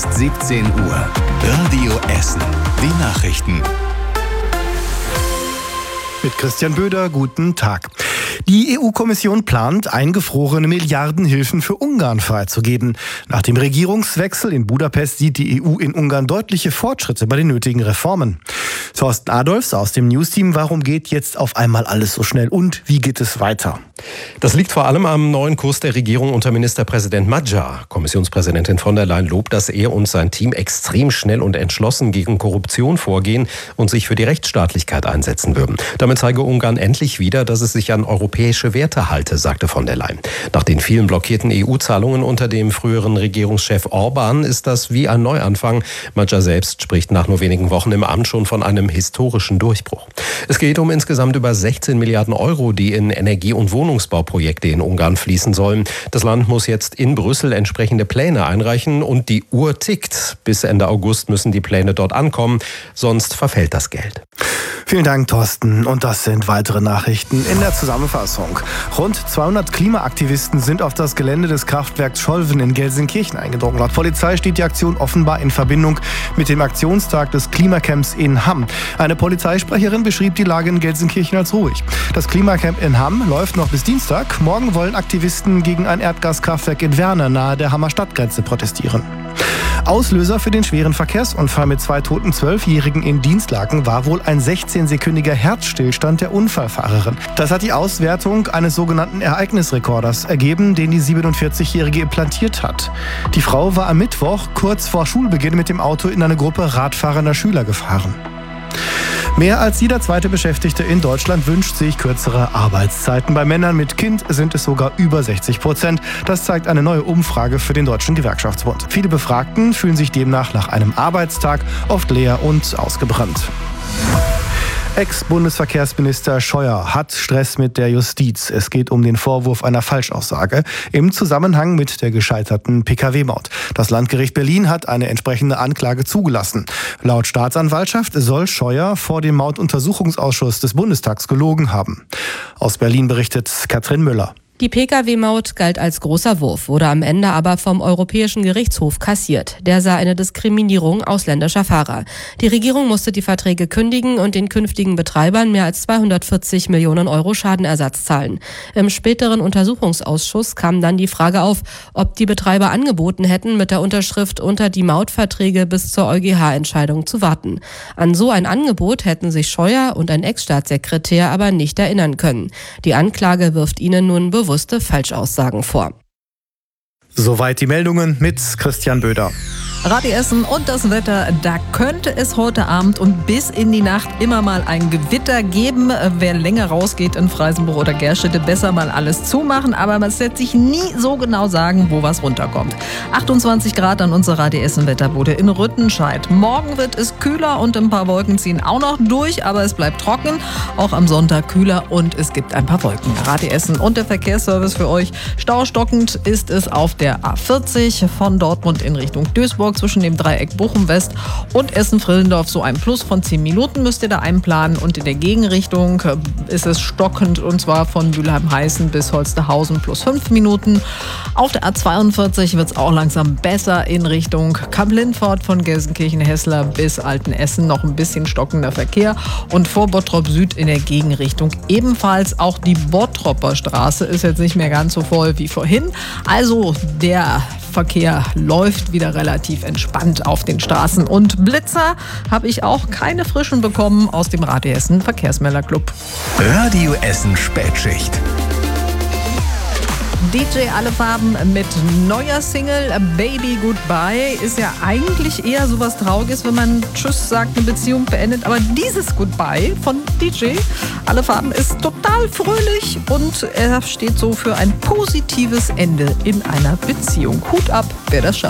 17 Uhr. Radio Essen. Die Nachrichten. Mit Christian Böder, guten Tag. Die EU-Kommission plant, eingefrorene Milliardenhilfen für Ungarn freizugeben. Nach dem Regierungswechsel in Budapest sieht die EU in Ungarn deutliche Fortschritte bei den nötigen Reformen. Thorsten Adolfs aus dem News-Team, warum geht jetzt auf einmal alles so schnell und wie geht es weiter? Das liegt vor allem am neuen Kurs der Regierung unter Ministerpräsident Magyar. Kommissionspräsidentin von der Leyen lobt, dass er und sein Team extrem schnell und entschlossen gegen Korruption vorgehen und sich für die Rechtsstaatlichkeit einsetzen würden. Damit zeige Ungarn endlich wieder, dass es sich an europäische Werte halte, sagte von der Leyen. Nach den vielen blockierten EU-Zahlungen unter dem früheren Regierungschef Orbán ist das wie ein Neuanfang. Magyar selbst spricht nach nur wenigen Wochen im Amt schon von einem historischen Durchbruch. Es geht um insgesamt über 16 Milliarden Euro, die in Energie- und Wohnungsbauprojekte in Ungarn fließen sollen. Das Land muss jetzt in Brüssel entsprechende Pläne einreichen und die Uhr tickt. Bis Ende August müssen die Pläne dort ankommen, sonst verfällt das Geld. Vielen Dank, Thorsten. Und das sind weitere Nachrichten in der Zusammenfassung. Rund 200 Klimaaktivisten sind auf das Gelände des Kraftwerks Scholven in Gelsenkirchen eingedrungen. Laut Polizei steht die Aktion offenbar in Verbindung mit dem Aktionstag des Klimacamps in Hamm. Eine Polizeisprecherin beschrieb die Lage in Gelsenkirchen als ruhig. Das Klimacamp in Hamm läuft noch bis Dienstag. Morgen wollen Aktivisten gegen ein Erdgaskraftwerk in Werne nahe der Hammer Stadtgrenze protestieren. Auslöser für den schweren Verkehrsunfall mit 2 toten 12-Jährigen in Dienstlaken war wohl ein 16-sekündiger Herzstillstand der Unfallfahrerin. Das hat die Auswertung eines sogenannten Ereignisrekorders ergeben, den die 47-Jährige implantiert hat. Die Frau war am Mittwoch kurz vor Schulbeginn mit dem Auto in eine Gruppe radfahrender Schüler gefahren. Mehr als jeder zweite Beschäftigte in Deutschland wünscht sich kürzere Arbeitszeiten. Bei Männern mit Kind sind es sogar über 60%. Das zeigt eine neue Umfrage für den Deutschen Gewerkschaftsbund. Viele Befragten fühlen sich demnach nach einem Arbeitstag oft leer und ausgebrannt. Ex-Bundesverkehrsminister Scheuer hat Stress mit der Justiz. Es geht um den Vorwurf einer Falschaussage im Zusammenhang mit der gescheiterten Pkw-Maut. Das Landgericht Berlin hat eine entsprechende Anklage zugelassen. Laut Staatsanwaltschaft soll Scheuer vor dem Mautuntersuchungsausschuss des Bundestags gelogen haben. Aus Berlin berichtet Katrin Müller. Die Pkw-Maut galt als großer Wurf, wurde am Ende aber vom Europäischen Gerichtshof kassiert. Der sah eine Diskriminierung ausländischer Fahrer. Die Regierung musste die Verträge kündigen und den künftigen Betreibern mehr als 240 Millionen Euro Schadenersatz zahlen. Im späteren Untersuchungsausschuss kam dann die Frage auf, ob die Betreiber angeboten hätten, mit der Unterschrift unter die Mautverträge bis zur EuGH-Entscheidung zu warten. An so ein Angebot hätten sich Scheuer und ein Ex-Staatssekretär aber nicht erinnern können. Die Anklage wirft ihnen nun bewusste Falschaussagen vor. Soweit die Meldungen mit Christian Böder. Radio Essen und das Wetter, da könnte es heute Abend und bis in die Nacht immer mal ein Gewitter geben. Wer länger rausgeht in Freisenbruch oder Gerstedt, besser mal alles zumachen, aber man lässt sich nie so genau sagen, wo was runterkommt. 28 Grad an unserer Radio Essen Wetterbude in Rüttenscheid. Morgen wird es kühler und ein paar Wolken ziehen auch noch durch, aber es bleibt trocken. Auch am Sonntag kühler und es gibt ein paar Wolken. Radio Essen und der Verkehrsservice für euch. Staustockend ist es auf der A40 von Dortmund in Richtung Duisburg zwischen dem Dreieck Bochum-West und Essen-Frillendorf. So ein Plus von 10 Minuten müsst ihr da einplanen. Und in der Gegenrichtung ist es stockend, und zwar von Mülheim-Heißen bis Holsterhausen plus 5 Minuten. Auf der A42 wird es auch langsam besser in Richtung Kamp-Lindfort von Gelsenkirchen-Hessler bis Altenessen. Noch ein bisschen stockender Verkehr. Und vor Bottrop Süd in der Gegenrichtung ebenfalls. Auch die Bottropper Straße ist jetzt nicht mehr ganz so voll wie vorhin. Also der Verkehr läuft wieder relativ entspannt auf den Straßen. Und Blitzer habe ich auch keine frischen bekommen aus dem Radio Essen Verkehrsmelderclub. Radio Essen Spätschicht. DJ Alle Farben mit neuer Single Baby Goodbye ist ja eigentlich eher sowas Trauriges, wenn man Tschüss sagt, eine Beziehung beendet. Aber dieses Goodbye von DJ Alle Farben ist total fröhlich und er steht so für ein positives Ende in einer Beziehung. Hut ab, wer das schafft.